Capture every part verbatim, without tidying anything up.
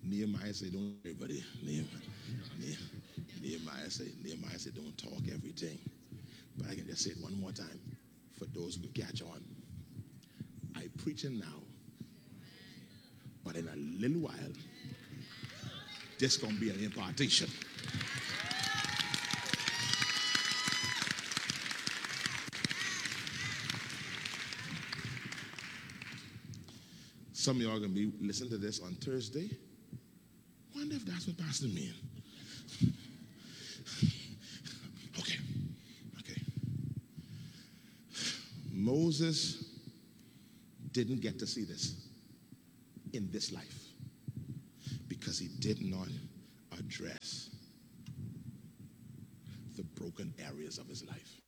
Nehemiah said, don't everybody. Nehemiah, Nehemiah said, Nehemiah said, don't talk everything. But I can just say it one more time for those who catch on. I preaching now, but in a little while, this gonna be an impartation. Some of y'all are going to be listening to this on Thursday. Wonder if that's what Pastor mean. Okay. Okay. Moses didn't get to see this in this life because he did not address the broken areas of his life.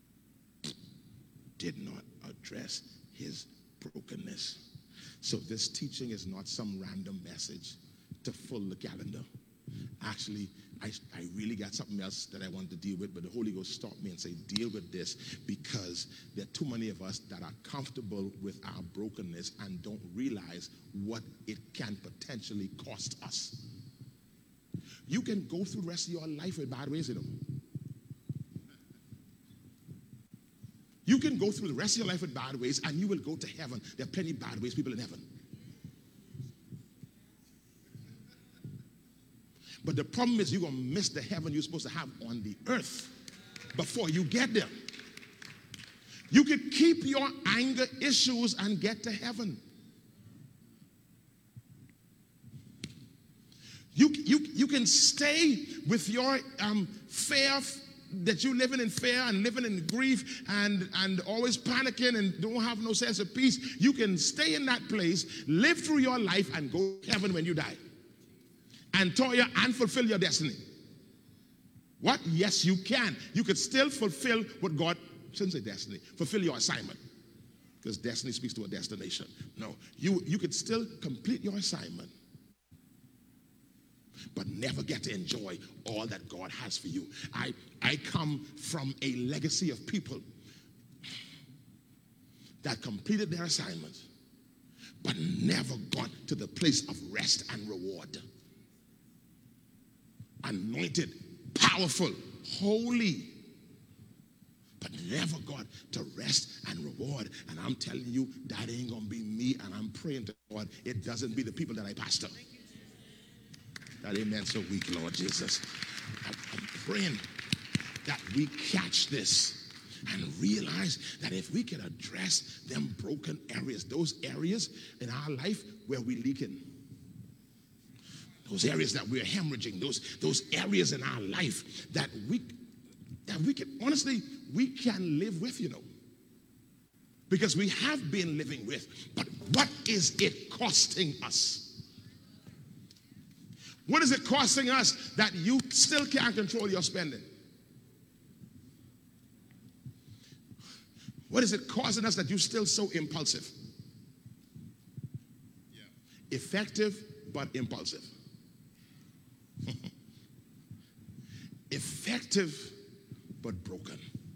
Did not address his brokenness. So this teaching is not some random message to fill the calendar. Actually, I, I really got something else that I want to deal with, but the Holy Ghost stopped me and said, deal with this, because there are too many of us that are comfortable with our brokenness and don't realize what it can potentially cost us. You can go through the rest of your life with bad ways, you know. You can go through the rest of your life with bad ways and you will go to heaven. There are plenty of bad ways people in heaven. But the problem is you're going to miss the heaven you're supposed to have on the earth before you get there. You can keep your anger issues and get to heaven. You, you, you can stay with your um, fear that you're living in fear and living in grief and, and always panicking and don't have no sense of peace. You can stay in that place, live through your life, and go to heaven when you die. And toil and fulfill your destiny. What? Yes, you can. You could still fulfill what God, shouldn't say destiny, fulfill your assignment. Because destiny speaks to a destination. No, you, you could still complete your assignment, but never get to enjoy all that God has for you. I, I come from a legacy of people that completed their assignment, but never got to the place of rest and reward. Anointed, powerful, holy, but never got to rest and reward. And I'm telling you, that ain't going to be me, and I'm praying to God it doesn't be the people that I pastor. That amen so weak, Lord Jesus. I'm, I'm praying that we catch this and realize that if we can address them broken areas, those areas in our life where we leaking, those areas that we're hemorrhaging, those, those areas in our life that we, that we can, honestly, we can live with, you know. Because we have been living with, but what is it costing us? What is it costing us that you still can't control your spending? What is it causing us that you're still so impulsive? Yeah. Effective, but impulsive. Effective, but broken.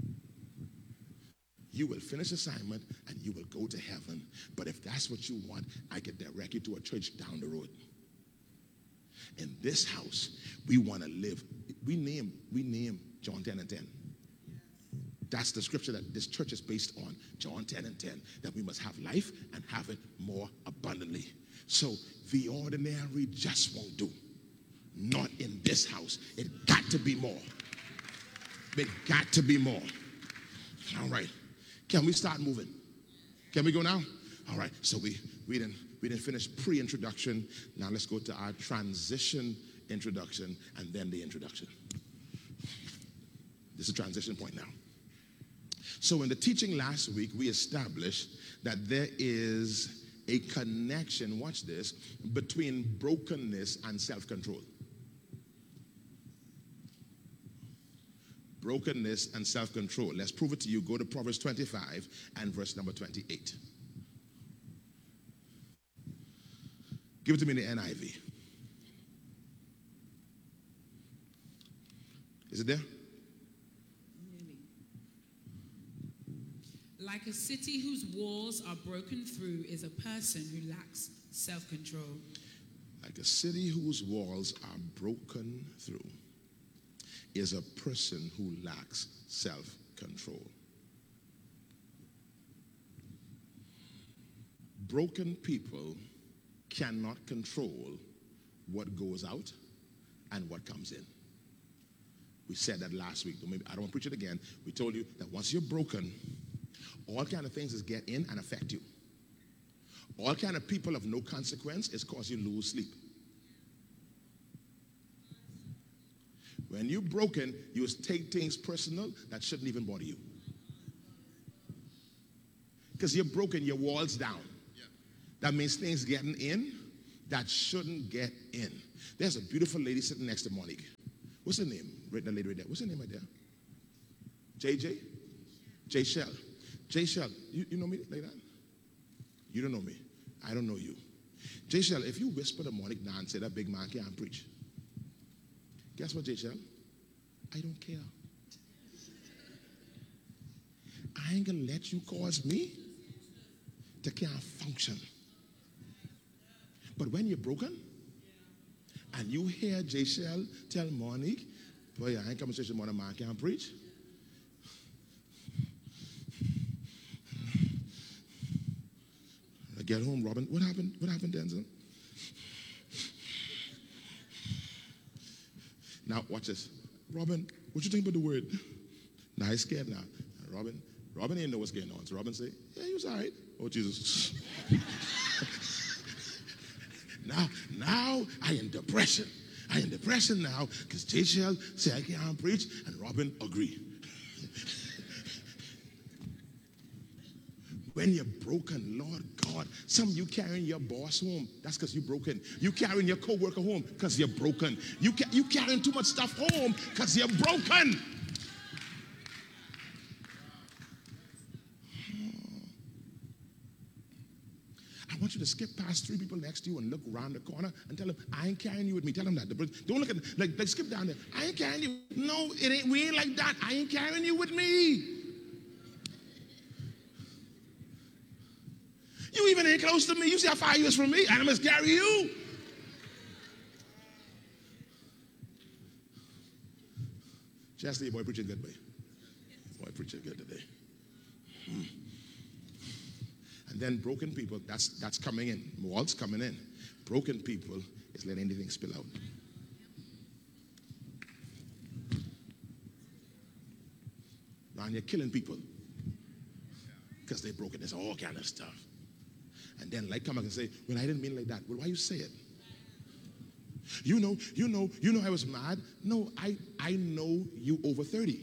You will finish assignment and you will go to heaven. But if that's what you want, I can direct you to a church down the road. In this house, we want to live. We name, we name John ten and ten. That's the scripture that this church is based on, John ten and ten, that we must have life and have it more abundantly. So the ordinary just won't do. Not in this house. It got to be more. It got to be more. All right. Can we start moving? Can we go now? All right. So we, we didn't we didn't finish pre-introduction. Now let's go to our transition introduction and then the introduction. This is a transition point now. So in the teaching last week, we established that there is a connection, watch this, between brokenness and self-control. Brokenness and self-control. Let's prove it to you. Go to Proverbs twenty-five and verse number twenty-eight. Give it to me in the N I V. Is it there? Like a city whose walls are broken through is a person who lacks self-control. Like a city whose walls are broken through is a person who lacks self-control. Broken people cannot control what goes out and what comes in. We said that last week. Maybe I don't want to preach it again. We told you that once you're broken, all kind of things is get in and affect you. All kind of people of no consequence is cause you lose sleep. When you're broken, you take things personal that shouldn't even bother you. Because you're broken, your wall's down. That means things getting in that shouldn't get in. There's a beautiful lady sitting next to Monique. What's her name? Right, that lady right there. What's her name right there? J J? J Shell. J Shell. You, you know me like that? You don't know me. I don't know you. J Shell, if you whisper to Monique now and say that big man can't preach, guess what, J Shell? I don't care. I ain't gonna let you cause me to can't function. But when you're broken, and you hear J Shell tell Monique, boy, I ain't coming to church tomorrow, man can't preach. I get home, Robin, what happened? What happened, Denzel? Now, watch this. Robin, what you think about the word? Now, he's scared now. Robin, Robin ain't know what's going on. So Robin say, yeah, he was all right. Oh, Jesus. Now, now I in depression. I in depression now because J Shell say I can't preach and Robin agree. When you're broken, Lord God, some of you carrying your boss home, that's because you're broken. You carrying your co-worker home because you're broken. You, ca- you carrying too much stuff home because you're broken. I want you to skip past three people next to you and look around the corner and tell them, I ain't carrying you with me. Tell them that. Don't look at them. Like, like skip down there. I ain't carrying you. No, it ain't. We ain't like that. I ain't carrying you with me. You even ain't close to me. You see how far you is from me. I must carry you. Chastity, boy, preaching good, boy. Boy, preaching good today. Hmm. And then broken people, that's that's coming in. Walls coming in. Broken people is letting anything spill out. Now you're killing people because they're broken. There's all kind of stuff. And then like come back and say, well, I didn't mean like that. Well, why you say it? You know, you know, you know I was mad. No, I I know you over thirty.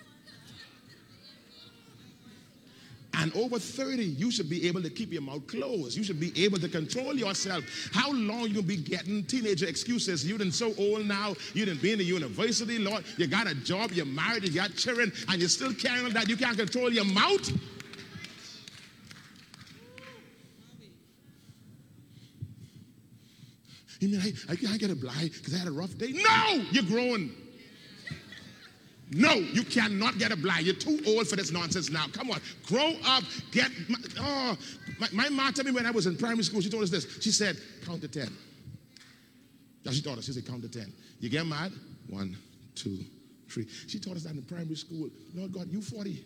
And over thirty, you should be able to keep your mouth closed. You should be able to control yourself. How long you gonna be getting teenager excuses? You done so old now. You done been in the university, Lord. You got a job, you're married, you got children, and you're still carrying on that. You can't control your mouth. You mean I, I can't get a blind because I had a rough day? No, you're grown. No, you cannot get a blind. You're too old for this nonsense now. Come on, grow up. Get. My, oh, my, my mom told me when I was in primary school. She told us this. She said, "Count to ten." That's she taught us. She said, "Count to ten." You get mad? One, two, three. She taught us that in primary school. Lord God, you forty.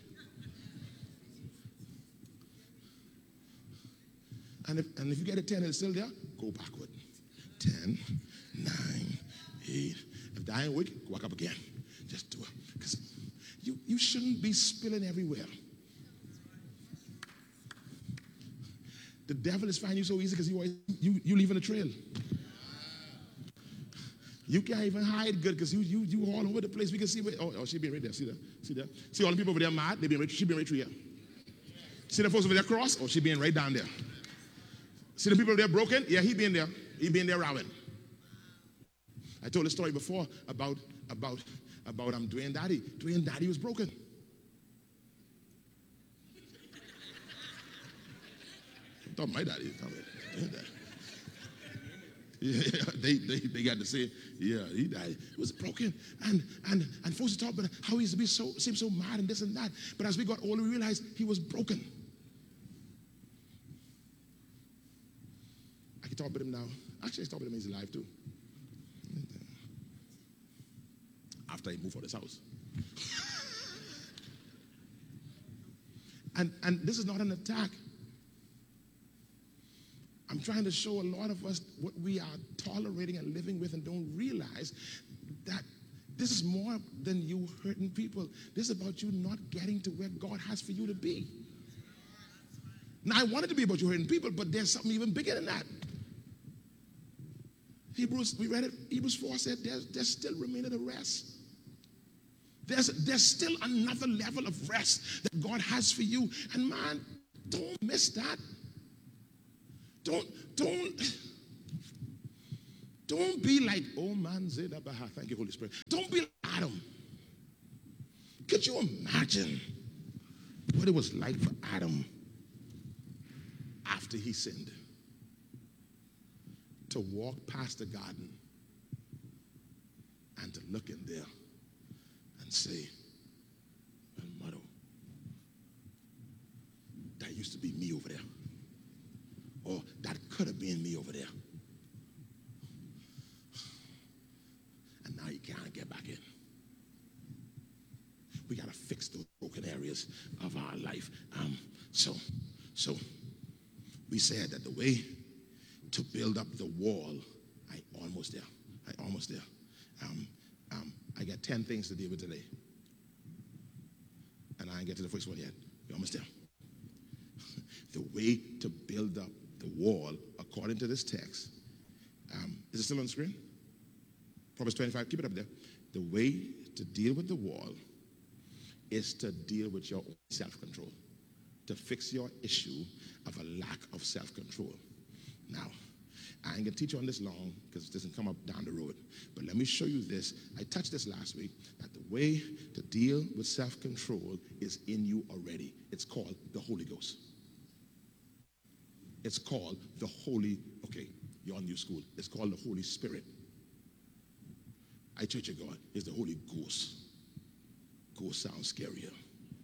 And if and if you get a ten and it's still there, go backward. Ten, nine, eight. If that ain't weak, go back up again. Just do it. Because you, you shouldn't be spilling everywhere. The devil is finding you so easy because you, always, you, you leaving a trail. You can't even hide good because you, you, you all over the place. We can see where, oh, oh, she being right there. See that? See that? See all the people over there mad? They being right, she being right through here. See the folks over there cross? Oh, she being right down there. See the people over there broken? Yeah, he being there. He being there rowing. I told a story before about about about um, Dwayne Daddy. Dwayne Daddy was broken. I thought my daddy. Yeah, they, they they got to say, yeah, he died. He was broken, and and and folks talk about how he used to be so seem so mad and this and that. But as we got older, we realized he was broken. I can talk with him now. Actually, I talk with him, he's alive too. After he moved out of his house. and, and this is not an attack. I'm trying to show a lot of us what we are tolerating and living with and don't realize that this is more than you hurting people. This is about you not getting to where God has for you to be. Now, I want it to be about you hurting people, but there's something even bigger than that. Hebrews, we read it, Hebrews four said there's, there's still remaining a rest. There's, there's still another level of rest that God has for you. And man, don't miss that. Don't, don't, don't be like, oh man, Zedabaha. Thank you, Holy Spirit. Don't be like Adam. Could you imagine what it was like for Adam after he sinned? To walk past the garden and to look in there and say, well, mother, that used to be me over there. Or that could have been me over there. And now you can't get back in. We got to fix those broken areas of our life. Um, so, so we said that the way to build up the wall, I almost there. I almost there. Um, um, I got ten things to deal with today. And I ain't get to the first one yet. We're almost there. The way to build up the wall, according to this text, um, is it still on the screen? Proverbs twenty-five, keep it up there. The way to deal with the wall is to deal with your own self-control, to fix your issue of a lack of self-control. Now, I ain't gonna teach you on this long because it doesn't come up down the road, but let me show you this. I touched this last week, that the way to deal with self-control is in you already. It's called the Holy Ghost. It's called the Holy, okay, you're on new school. It's called the Holy Spirit. I Church of God is the Holy Ghost. Ghost sounds scarier.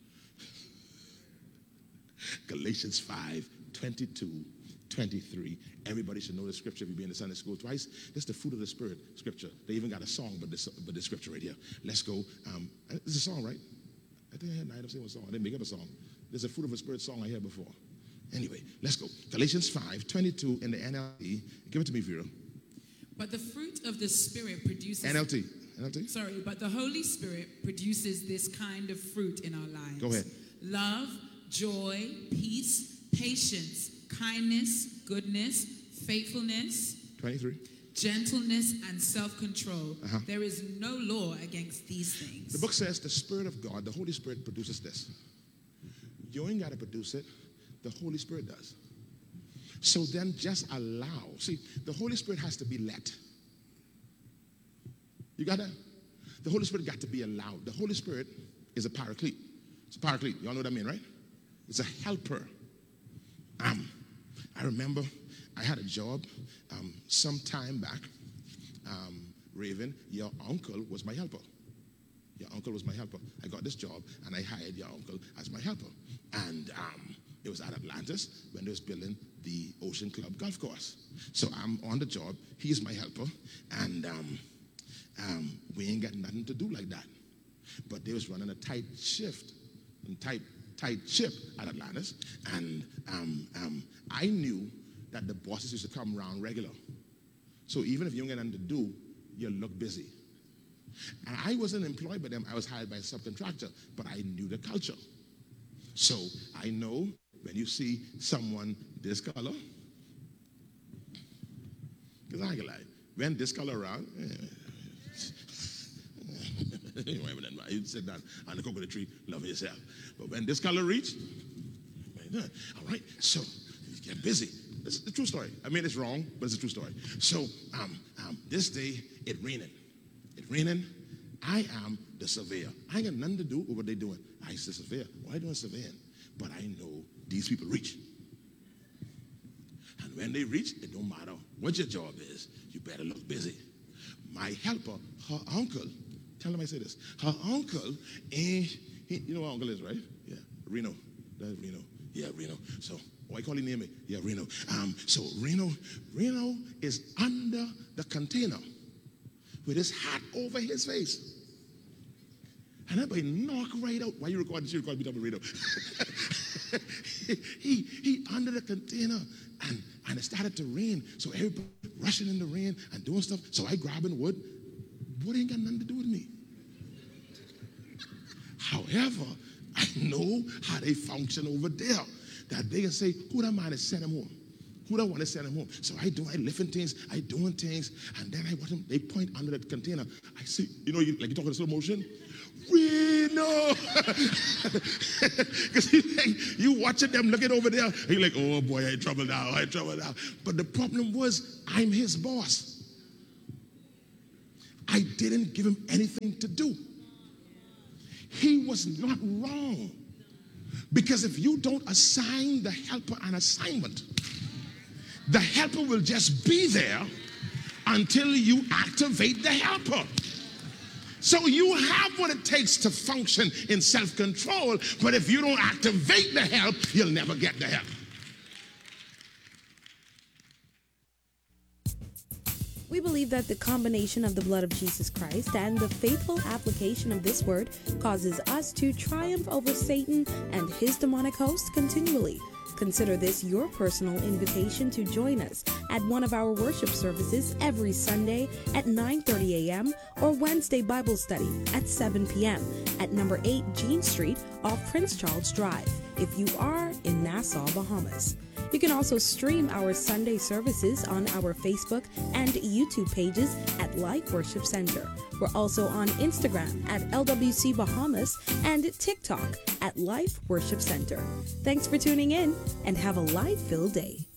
Galatians five, twenty-two, twenty-three. Everybody should know the scripture if you've been in the Sunday school twice. This is the fruit of the Spirit scripture. They even got a song, but this, but this scripture right here. Let's go. Um, this is a song, right? I think I had night of saying a song. I didn't make up a song. There's a fruit of the Spirit song I heard before. Anyway, let's go. Galatians five, twenty-two in the N L T. Give it to me, Vera. But the fruit of the Spirit produces... N L T. N L T? Sorry, but the Holy Spirit produces this kind of fruit in our lives. Go ahead. Love, joy, peace, patience, kindness, goodness, faithfulness, twenty-three. Gentleness, and self-control. Uh-huh. There is no law against these things. The book says the Spirit of God, the Holy Spirit produces this. You ain't got to produce it. The Holy Spirit does. So then just allow. See, the Holy Spirit has to be let. You got that? The Holy Spirit got to be allowed. The Holy Spirit is a paraclete. It's a paraclete. You all know what I mean, right? It's a helper. Um, I remember I had a job um, some time back. Um, Raven, your uncle was my helper. Your uncle was my helper. I got this job and I hired your uncle as my helper. And um, it was at Atlantis when they was building the Ocean Club golf course. So I'm on the job. He's my helper. And um, um, we ain't got nothing to do like that. But they was running a tight shift and tight, tight ship at Atlantis. And um, um, I knew that the bosses used to come around regular. So even if you don't get nothing to do, you look busy. And I wasn't employed by them. I was hired by a subcontractor, but I knew the culture. So I know when you see someone this color, because I ain't gonna lie, when this color around, you sit down on the coconut tree, love yourself. But when this color reach, all right, so you get busy. It's a true story. I mean, it's wrong, but it's a true story. So um, um, this day, it raining. It raining. I am the surveyor. I ain't got nothing to do with what they doing. I the surveyor. Why are doing surveying? But I know these people reach. And when they reach, it don't matter what your job is. You better look busy. My helper, her uncle, tell them I say this. Her uncle, eh, he, you know what uncle is, right? Yeah, Reno. That's Reno. Yeah, Reno. So Oh, I call him name. Yeah, Reno. Um, so Reno, Reno is under the container with his hat over his face. And everybody knock right out. Why you recording? She recorded me, Reno. he he under the container, and and it started to rain. So everybody rushing in the rain and doing stuff. So I grabbing wood. Wood ain't got nothing to do with me. However, I know how they function over there. That they can say, who that man is send him home? Who that want to send him home? So I do, I lifting things, I doing things, and then I watch them, they point under the container. I see, you know, you, like you talking in slow motion? Reno! Because you, you watching them looking over there, and you're like, oh boy, I in trouble now, I in trouble now. But the problem was, I'm his boss. I didn't give him anything to do. He was not wrong. Because if you don't assign the helper an assignment, the helper will just be there until you activate the helper. So you have what it takes to function in self-control, but if you don't activate the help, you'll never get the help. We believe that the combination of the blood of Jesus Christ and the faithful application of this word causes us to triumph over Satan and his demonic hosts continually. Consider this your personal invitation to join us at one of our worship services every Sunday at nine thirty a.m. or Wednesday Bible study at seven p.m. at number eight Jean Street off Prince Charles Drive if you are in Nassau, Bahamas. You can also stream our Sunday services on our Facebook and YouTube pages at Life Worship Center. We're also on Instagram at L W C Bahamas and TikTok at Life Worship Center. Thanks for tuning in and have a life-filled day.